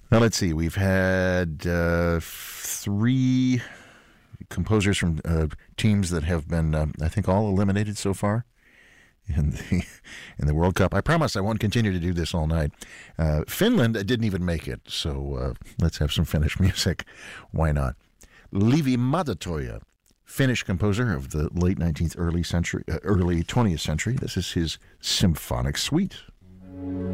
Now, let's see. We've had three composers from teams that have been, I think, all eliminated so far in the World Cup. I promise I won't continue to do this all night. Finland didn't even make it, so let's have some Finnish music. Why not? Leevi Madatoja, Finnish composer of the late 19th, early 20th century. This is his symphonic suite.